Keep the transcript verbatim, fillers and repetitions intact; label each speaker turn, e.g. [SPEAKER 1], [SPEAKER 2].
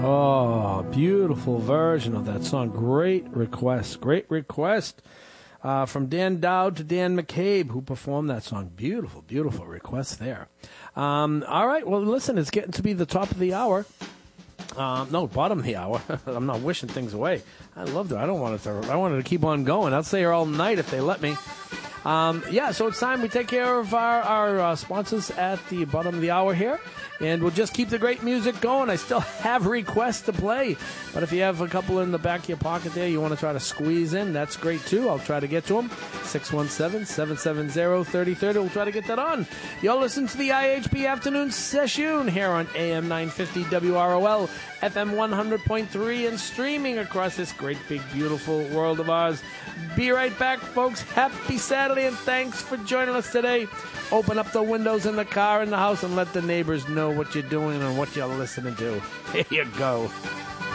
[SPEAKER 1] Oh, beautiful version of that song. Great request. Great request uh, from Dan Dowd to Dan McCabe, who performed that song. Beautiful, beautiful request there. Um, all right, well, listen, it's getting to be the top of the hour. Um, no, bottom of the hour. I'm not wishing things away. I loved it. I don't want it to. I wanted to keep on going. I'll stay here all night if they let me. Um, yeah, so it's time we take care of our, our uh, sponsors at the bottom of the hour here. And we'll just keep the great music going. I still have requests to play. But if you have a couple in the back of your pocket there you want to try to squeeze in, that's great too. I'll try to get to them. six one seven, seven seven zero, three oh three oh. We'll try to get that on. You'll listen to the I H B Afternoon Session here on A M nine fifty W R O L, F M one hundred point three, and streaming across this great, big, beautiful world of ours. Be right back, folks. Happy Saturday, and thanks for joining us today. Open up the windows in the car, in the house, and let the neighbors know what you're doing and what you're listening to. Here you go.